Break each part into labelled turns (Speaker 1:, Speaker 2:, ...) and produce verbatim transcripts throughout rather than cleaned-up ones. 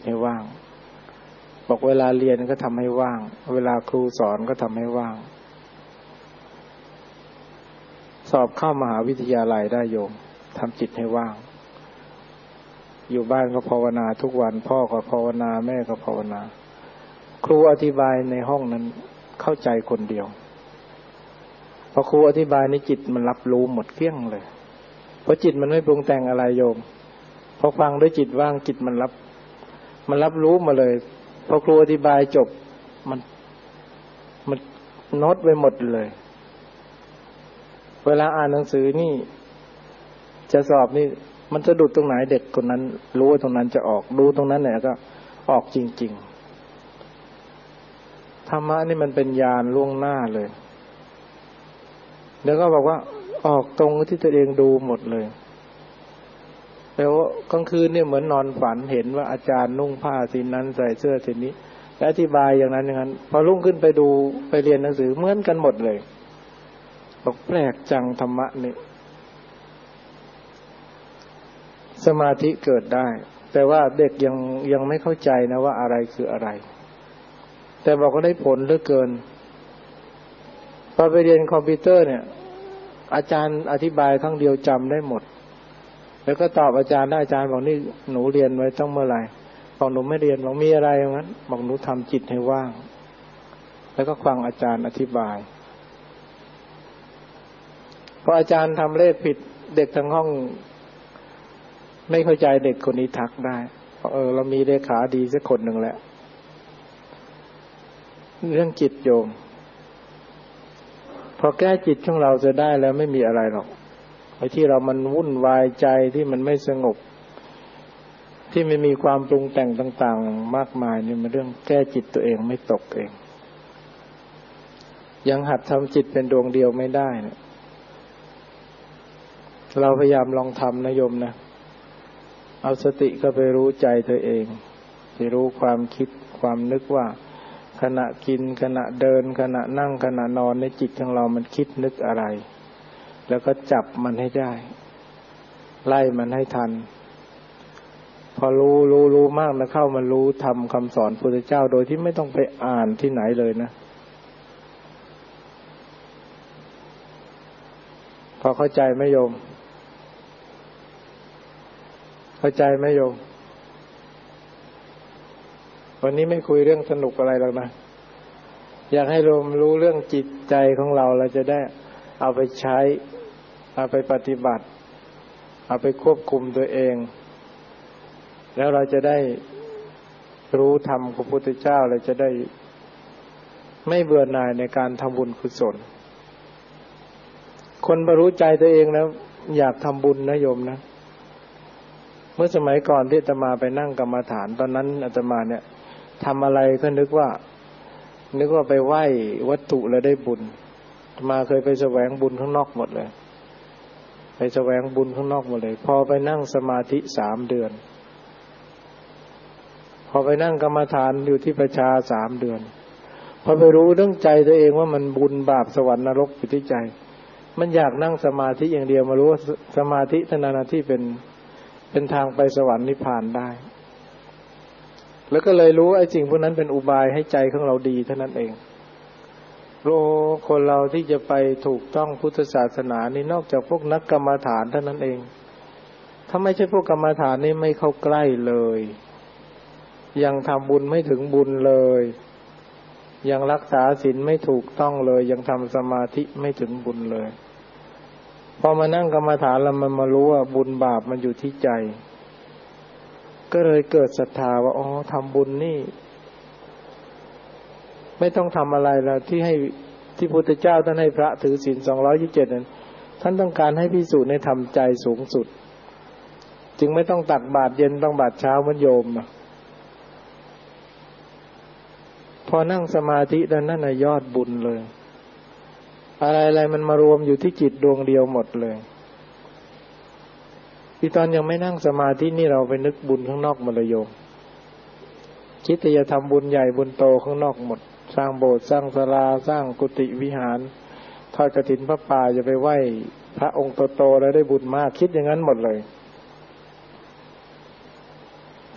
Speaker 1: ให้ว่างบอกเวลาเรียนก็ทำให้ว่างเวลาครูสอนก็ทำให้ว่างสอบเข้ามหาวิทยาลัยได้โยมทำจิตให้ว่างอยู่บ้านก็ภาวนาทุกวันพ่อก็ภาวนาแม่ก็ภาวนาครูอธิบายในห้องนั้นเข้าใจคนเดียวพอครูอธิบายในจิตมันรับรู้หมดเกลี้ยงเลยเพราะจิตมันไม่ปรุงแต่งอะไรโยมพอฟังด้วยจิตว่างจิตมันรับมันรับรู้มาเลยพอครูอธิบายจบมันมันโน้ตไว้หมดเลยเวลาอ่านหนังสือนี่จะสอบนี่มันสะดุดตรงไหนเด็กคนนั้นรู้ว่าตรงนั้นจะออกดูตรงนั้นเนี่ยก็ออกจริงๆธรรมะนี่มันเป็นญาณล่วงหน้าเลยแล้วก็บอกว่าออกตรงที่ตัวเองดูหมดเลยแล้วกลางคืนเนี่ยเหมือนนอนฝันเห็นว่าอาจารย์นุ่งผ้าสีนั้นใส่เสื้อสีนี้และอธิบายอย่างนั้นอย่างนั้นพอรุ่งขึ้นไปดูไปเรียนหนังสือเหมือนกันหมดเลยบอกแปลกจังธรรมะนี่สมาธิเกิดได้แต่ว่าเด็กยังยังไม่เข้าใจนะว่าอะไรคืออะไรแต่บอกว่าได้ผลเหลือเกินพอไปเรียนคอมพิวเตอร์เนี่ยอาจารย์อธิบายครั้งเดียวจำได้หมดแล้วก็ตอบอาจารย์ได้อาจารย์บอกนี่หนูเรียนไว้ต้องเมื่อไหร่บอกหนูไม่เรียนบอกมีอะไรอย่างนั้นบอกหนูทำจิตให้ว่างแล้วก็ฟังอาจารย์อธิบายพออาจารย์ทำเลขผิดเด็กทั้งห้องไม่เข้าใจเด็กคนนี้ทักได้เออเรามีเลขาดีสักคนหนึ่งแล้วเรื่องจิตโยมพอแก้จิตของเราจะได้แล้วไม่มีอะไรหรอกไอ้ที่เรามันวุ่นวายใจที่มันไม่สงบที่ไม่มีความปรุงแต่งต่างๆมากมายนี่มันเรื่องแก้จิตตัวเองไม่ตกเองยังหัดทำจิตเป็นดวงเดียวไม่ได้เนี่ยเราพยายามลองทำนะโยมนะเอาสติก็ไปรู้ใจตัวเองไปรู้ความคิดความนึกว่าขณะกินขณะเดินขณะนั่งขณะนอนในจิตของเรามันคิดนึกอะไรแล้วก็จับมันให้ได้ไล่มันให้ทันพอรู้รู้รู้มากนะเข้ามันรู้ทำคำสอนพระพุทธเจ้าโดยที่ไม่ต้องไปอ่านที่ไหนเลยนะพอเข้าใจไหมโยมเข้าใจไหมโยมวันนี้ไม่คุยเรื่องสนุกอะไรหรอกนะอยากให้โยมรู้เรื่องจิตใจของเราเราจะได้เอาไปใช้เอาไปปฏิบัติเอาไปควบคุมตัวเองแล้วเราจะได้รู้ธรรมของพระพุทธเจ้าเราจะได้ไม่เบื่อหน่ายในการทำบุญกุศลคนบรรลุใจตัวเองแล้วอยากทำบุญนะโยมนะเมื่อสมัยก่อนที่อาตมาไปนั่งกรรมฐานตอนนั้นอาตมาเนี่ยทำอะไรก็นึกว่านึกว่าไปไหว้วัตถุแล้วได้บุญอาตมาเคยไปแสวงบุญข้างนอกหมดเลยไปแสวงบุญข้างนอกหมดเลยพอไปนั่งสมาธิสามเดือนพอไปนั่งกรรมฐานอยู่ที่ประชาสามเดือนพอไปรู้เรื่องใจตัวเองว่ามันบุญบาปสวรรค์นรกอยู่ที่ใจมันอยากนั่งสมาธิอย่างเดียวมารู้ว่าสมาธิเท่านั้นที่เป็นเป็นทางไปสวรรค์นิพพานได้แล้วก็เลยรู้ไอ้สิ่งพวกนั้นเป็นอุบายให้ใจของเราดีเท่านั้นเองโอ้คนเราที่จะไปถูกต้องพุทธศาสนานี่นอกจากพวกนักกรรมฐานเท่านั้นเองถ้าไม่ใช่พวกกรรมฐานนี่ไม่เข้าใกล้เลยยังทำบุญไม่ถึงบุญเลยยังรักษาศีลไม่ถูกต้องเลยยังทำสมาธิไม่ถึงบุญเลยพอมานั่งกรรมฐานแล้วมันมารู้ว่าบุญบาปมันอยู่ที่ใจก็เลยเกิดศรัทธาว่าอ๋อทำบุญนี่ไม่ต้องทำอะไรแล้วที่ให้ที่พุทธเจ้าท่านให้พระถือศีลสองร้อยยี่สิบเจ็ดนั้นท่านต้องการให้ภิกษุในทำใจสูงสุดจึงไม่ต้องตักบาตรเย็นต้องบาตรเช้าเหมือนโยมพอนั่งสมาธิแล้วนั่นน่ะยอดบุญเลยอะไรๆมันมารวมอยู่ที่จิตดวงเดียวหมดเลยที่ตอนยังไม่นั่งสมาธินี่เราไปนึกบุญข้างนอกหมดเลยโยมคิดจะทำบุญใหญ่บุญโตข้างนอกหมดสร้างโบสถ์สร้างศาลาสร้างกุฏิวิหารทอดกฐินพระป่าจะไปไหว้พระองค์โตๆแล้วได้บุญมากคิดอย่างนั้นหมดเลย แต่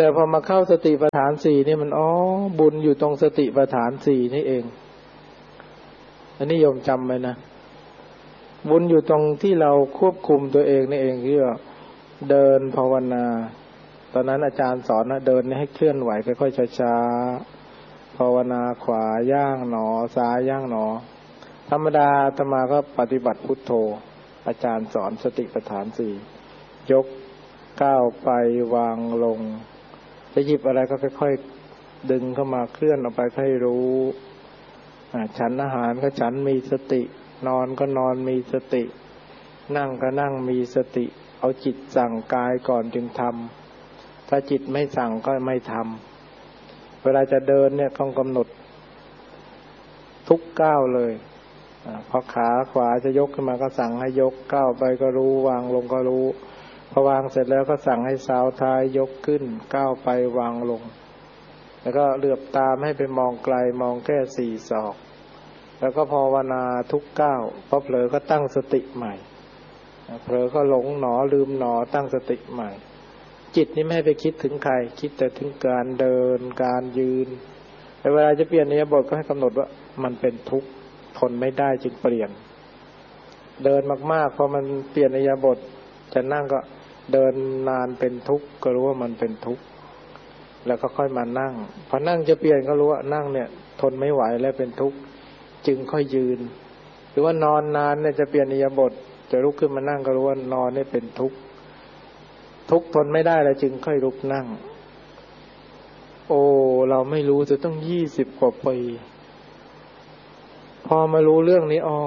Speaker 1: แต่พอมาเข้าสติปัฏฐานสี่นี่มันอ๋อบุญอยู่ตรงสติปัฏฐานสี่นี่เองอันนี้โยมจำไว้นะบุญอยู่ตรงที่เราควบคุมตัวเองนี่เองที่ว่าเดินภาวนาตอนนั้นอาจารย์สอนนะเดินให้เคลื่อนไหวค่อยๆช้าๆภาวนาขวาย่างหนอซ้ายย่างหนอธรรมดาอาตมาก็ปฏิบัติพุทโธอาจารย์สอนสติปัฏฐานสี่ยกก้าวไปวางลงจะหยิบอะไรก็ค่อยๆดึงเข้ามาเคลื่อนออกไปให้รู้ฉันอาหารก็ฉันมีสตินอนก็นอนมีสตินั่งก็นั่งมีสติเอาจิตสั่งกายก่อนจึงทำถ้าจิตไม่สั่งก็ไม่ทำเวลาจะเดินเนี่ยต้องกำหนดทุกก้าวเลยพอขาขวาจะยกขึ้นมาก็สั่งให้ยกก้าวไปก็รู้วางลงก็รู้พอวางเสร็จแล้วก็สั่งให้สาวท้ายยกขึ้นก้าวไปวางลงแล้วก็เหลือบตามให้ไปมองไกลมองแค่สี่ศอกแล้วก็ภาวนาทุกก้าวพอเผลอก็ตั้งสติใหม่เผลอก็หลงหนอลืมหนอตั้งสติใหม่จิตนี่ไม่ให้ไปคิดถึงใครคิดแต่ถึงการเดินการยืนแต่เวลาจะเปลี่ยนอิริยาบถก็ให้กำหนดว่ามันเป็นทุกข์ทนไม่ได้จึงเปลี่ยนเดินมากๆพอมันเปลี่ยนอิริยาบถจะนั่งก็เดินนานเป็นทุกข์ก็รู้ว่ามันเป็นทุกข์แล้วก็ค่อยมานั่งพอนั่งจะเปลี่ยนก็รู้ว่านั่งเนี่ยทนไม่ไหวแล้วเป็นทุกข์จึงค่อยยืนหรือว่านอนนานเนี่ยจะเปลี่ยนอิริยาบถจะลุกขึ้นมานั่งก็รู้ว่านอนนี่เป็นทุกข์ทุกข์ทนไม่ได้แล้วจึงค่อยลุกนั่งโอ้เราไม่รู้จะต้องยี่สิบกว่าปีพอมารู้เรื่องนี้อ๋อ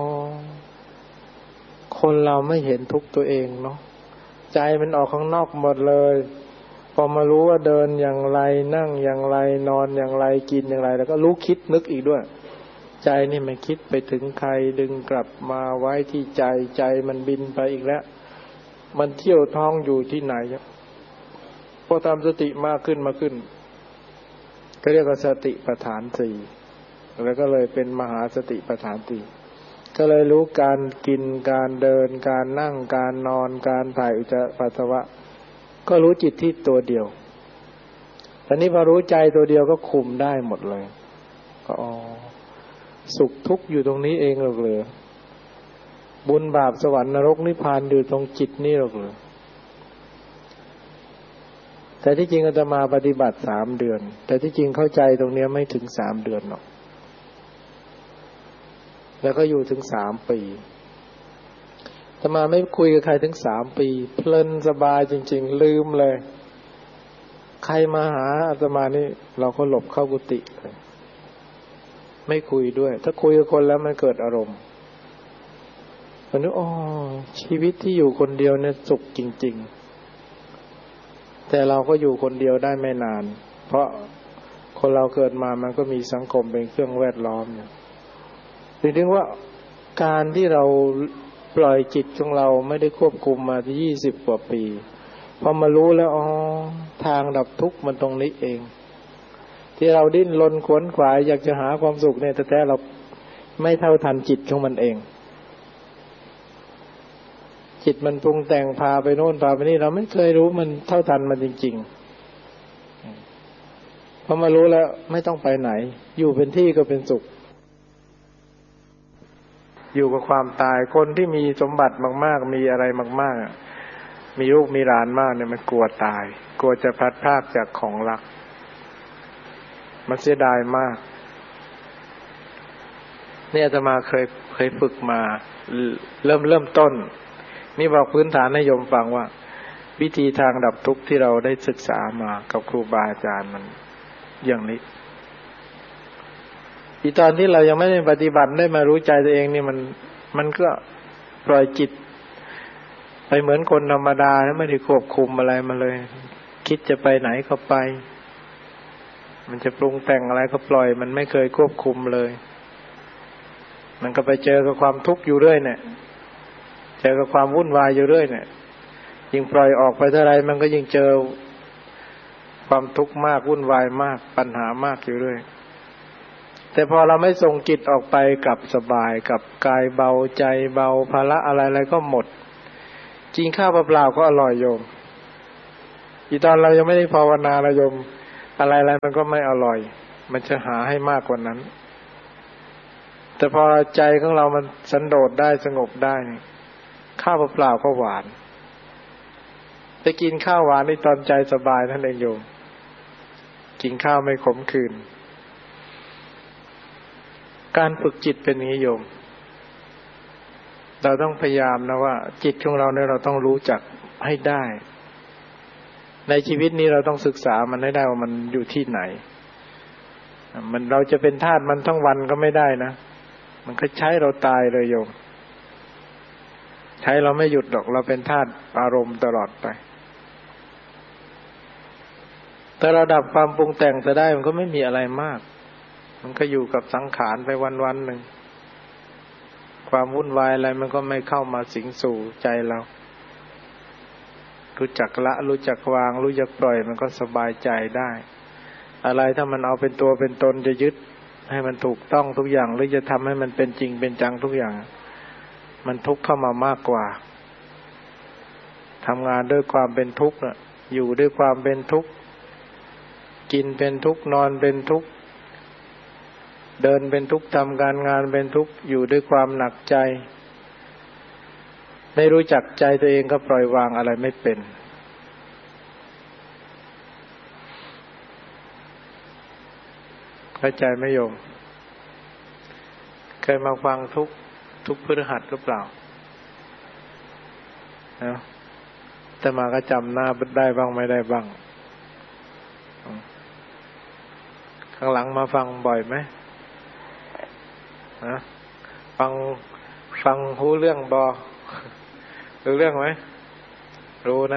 Speaker 1: คนเราไม่เห็นทุกข์ตัวเองเนาะใจมันออกข้างนอกหมดเลยพอมารู้ว่าเดินอย่างไรนั่งอย่างไรนอนอย่างไรกินอย่างไรแล้วก็รู้คิดนึกอีกด้วยใจนี่มันคิดไปถึงใครดึงกลับมาไว้ที่ใจใจมันบินไปอีกแล้วมันเที่ยวท้องอยู่ที่ไหนพอทำสติมากขึ้นมาขึ้นก็เรียกว่าสติปัฏฐานสี่แล้วก็เลยเป็นมหาสติปัฏฐานสี่ก็เลยรู้การกินการเดินการนั่งการนอนการถ่ายอุจจาระปัสสาวะก็รู้จิตที่ตัวเดียวตอนนี้พอรู้ใจตัวเดียวก็คุมได้หมดเลยก็อ๋อสุขทุกข์อยู่ตรงนี้เองหรอกเลยบุญบาปสวรรค์นรกนิพพานอยู่ตรงจิตนี่หรอกเลยแต่ที่จริงอาตมาปฏิบัติสามเดือนแต่ที่จริงเข้าใจตรงนี้ไม่ถึงสามเดือนหรอกแล้วก็อยู่ถึงสามปีอาตมาไม่คุยกับใครถึงสามปีเพลินสบายจริงๆลืมเลยใครมาหาอาตมานี่เราก็หลบเข้ากุฏิเลยไม่คุยด้วยถ้าคุยกับคนแล้วมันเกิดอารมณ์มันนึกอ๋อชีวิตที่อยู่คนเดียวเนี่ยสุขจริงๆแต่เราก็อยู่คนเดียวได้ไม่นานเพราะคนเราเกิดมามันก็มีสังคมเป็นเครื่องแวดล้อมเนี่ยถึงว่าการที่เราปล่อยจิตของเราไม่ได้ควบคุมมาที่ยี่สิบกว่าปีพอมารู้แล้วอ๋อทางดับทุกข์มันตรงนี้เองที่เราดิ้นรนขวนขวายอยากจะหาความสุขเนี่ยแต่แท้เราไม่เท่าทันจิตของมันเองจิตมันปรุงแต่งพาไปโน่นพาไปนี่เราไม่เคยรู้มันเท่าทันมันจริงๆพอมารู้แล้วไม่ต้องไปไหนอยู่เป็นที่ก็เป็นสุขอยู่กับความตายคนที่มีสมบัติมากๆมีอะไรมากๆมีลูกมีหลานมากเนี่ยมันกลัวตายกลัวจะพลัดพรากจากของรักมันเสียดายมากเนี่ยอาตมาเคยเคยฝึกมาเริ่มเริ่มต้นนี่บอกพื้นฐานให้โยมฟังว่าวิธีทางดับทุกข์ที่เราได้ศึกษามากับครูบาอาจารย์มันอย่างนี้อีตอนที่เรายังไม่ได้ปฏิบัติได้มารู้ใจตัวเองนี่มันมันก็ปล่อยจิตไปเหมือนคนธรรมดาแล้วไม่ได้ควบคุมอะไรมาเลยคิดจะไปไหนก็ไปมันจะปรุงแต่งอะไรก็ปล่อยมันไม่เคยควบคุมเลยมันก็ไปเจอกับความทุกข์อยู่เรื่อยเนี่ยเจอกับความวุ่นวายอยู่เรื่อยเนี่ยยิ่งปล่อยออกไปเท่าไรมันก็ยิ่งเจอความทุกข์มากวุ่นวายมากปัญหามากอยู่เรื่อยแต่พอเราไม่ส่งจิตออกไปกับสบายกับกายเบาใจเบาภาระอะไรๆก็หมดจริงข้าวเปล่าๆก็อร่อยโยมอีตอนเรายังไม่ได้ภาวนาเราโยมอะไรๆมันก็ไม่อร่อยมันจะหาให้มากกว่านั้นแต่พอใจของเรามันสันโดษได้สงบได้ข้าวเปล่าๆก็หวานไปกินข้าวหวานในตอนใจสบายนั่นเองโยมกินข้าวไม่ขมขื่นการฝึกจิตเป็นอย่างนี้โยมเราต้องพยายามนะว่าจิตของเราเนี่ยเราต้องรู้จักให้ได้ในชีวิตนี้เราต้องศึกษามันให้ได้ว่ามันอยู่ที่ไหนมันเราจะเป็นทาสมันทั้งวันก็ไม่ได้นะมันก็ใช้เราตายเลยโยมใช้เราไม่หยุดหรอกเราเป็นทาสอารมณ์ตลอดไปแต่เราดับความปรุงแต่งจะได้มันก็ไม่มีอะไรมากมันก็อยู่กับสังขารไปวันๆหนึ่งความวุ่นวายอะไรมันก็ไม่เข้ามาสิงสู่ใจเรารู้จักละรู้จักวางรู้จักปล่อยมันก็สบายใจได้อะไรถ้ามันเอาเป็นตัวเป็นตนจะยึดให้มันถูกต้องทุกอย่างหรือจะทำให้มันเป็นจริงเป็นจังทุกอย่างมันทุกข์เข้ามามากกว่าทำงานด้วยความเป็นทุกข์น่ะอยู่ด้วยความเป็นทุกข์กินเป็นทุกข์นอนเป็นทุกข์เดินเป็นทุกข์ทำการงานเป็นทุกข์อยู่ด้วยความหนักใจไม่รู้จักใจตัวเองก็ปล่อยวางอะไรไม่เป็นเข้าใจไหมโยมเคยมาฟังทุกทุกพฤหัสหรือเปล่านะแต่มาก็จำหน้าได้บ้างไม่ได้บ้างข้างหลังมาฟังบ่อยไหมนะฟังฟังรู้เรื่องบอรู้เรื่องไหมรู้นะ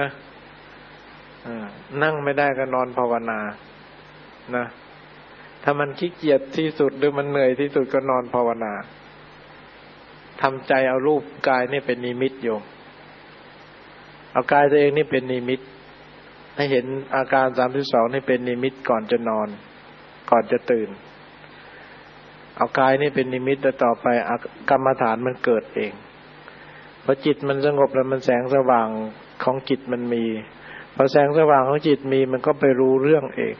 Speaker 1: นั่งไม่ได้ก็นอนภาวนานะถ้ามันขี้เกียจที่สุดหรือมันเหนื่อยที่สุดก็นอนภาวนาทำใจเอารูปกายนี่เป็นนิมิตโยมเอากายตัวเองนี่เป็นนิมิตให้เห็นอาการสามสิบสองนี่เป็นนิมิตก่อนจะนอนก่อนจะตื่นเอากายนี่เป็นนิมิตแล้วต่อไปกรรมฐานมันเกิดเองพอจิตมันสงบแล้วมันแสงสว่างของจิตมันมีพอแสงสว่างของจิตมีมันก็ไปรู้เรื่องเอง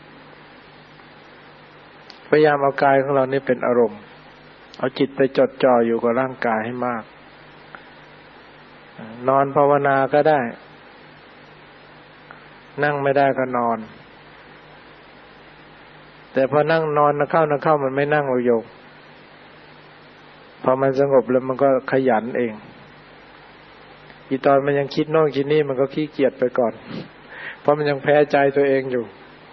Speaker 1: พยายามเอากายของเรานี่เป็นอารมณ์เอาจิตไปจดจ่ออยู่กับร่างกายให้มากนอนภาวนาก็ได้นั่งไม่ได้ก็นอนแต่พอนั่งนอนนะเข้านะเข้ามันไม่นั่งเราโยมพอมันสงบแล้วมันก็ขยันเองอีตอนมันยังคิดโน่นคิดนี่มันก็ขี้เกียจไปก่อนเพราะมันยังแพ้ใจตัวเองอยู่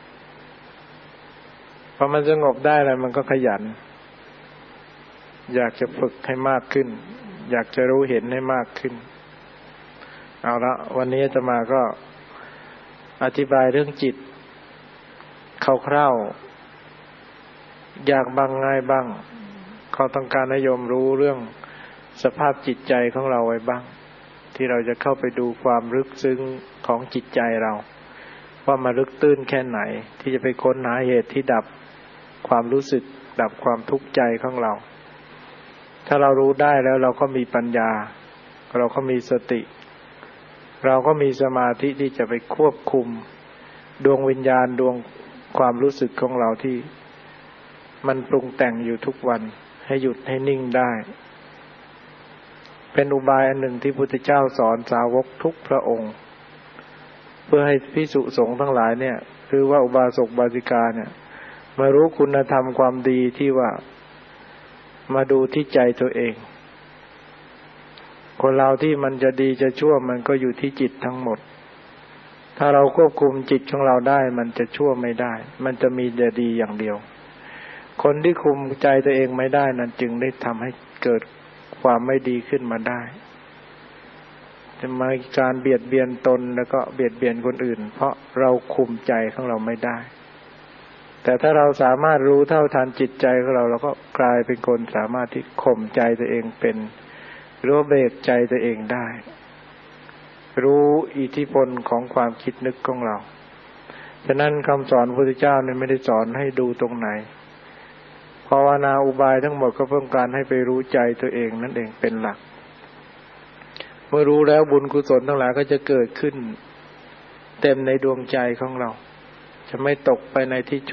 Speaker 1: พอมันสงบได้แล้วมันก็ขยันอยากจะฝึกให้มากขึ้นอยากจะรู้เห็นให้มากขึ้นเอาละวันนี้อาตมาก็อธิบายเรื่องจิตคร่าวๆอยากบ้างง่ายบ้างเขาต้องการให้โยมรู้เรื่องสภาพจิตใจของเราไว้บ้างที่เราจะเข้าไปดูความลึกซึ้งของจิตใจเราว่ามาลึกตื้นแค่ไหนที่จะไปค้นหาเหตุที่ดับความรู้สึกดับความทุกข์ใจของเราถ้าเรารู้ได้แล้วเราก็มีปัญญาเราก็มีสติเราก็มีสมาธิที่จะไปควบคุมดวงวิญญาณดวงความรู้สึกของเราที่มันปรุงแต่งอยู่ทุกวันให้หยุดให้นิ่งได้เป็นอุบายอันหนึ่งที่พุทธเจ้าสอนสาวกทุกพระองค์เพื่อให้ภิกษุสงฆ์ทั้งหลายเนี่ยคือว่าอุบาสกบาสิกาเนี่ยมารู้คุณธรรมความดีที่ว่ามาดูที่ใจตัวเองคนเราที่มันจะดีจะชั่วมันก็อยู่ที่จิตทั้งหมดถ้าเราควบคุมจิตของเราได้มันจะชั่วไม่ได้มันจะมีแต่ดีอย่างเดียวคนที่คุมใจตัวเองไม่ได้นั้นจึงได้ทำให้เกิดความไม่ดีขึ้นมาได้จะมาการเบียดเบียนตนแล้วก็เบียดเบียนคนอื่นเพราะเราคุมใจของเราไม่ได้แต่ถ้าเราสามารถรู้เท่าทันจิตใจของเราเราก็กลายเป็นคนสามารถที่ข่มใจตัวเองเป็นรู้เบรกใจตัวเองได้รู้อิทธิพลของความคิดนึกของเราฉะนั้นคำสอนพระพุทธเจ้าเนี่ยไม่ได้สอนให้ดูตรงไหนภาวนาอุบายทั้งหมดก็เพื่อการให้ไปรู้ใจตัวเองนั่นเองเป็นหลักเมื่อรู้แล้วบุญกุศลทั้งหลายก็จะเกิดขึ้นเต็มในดวงใจของเราจะไม่ตกไปในที่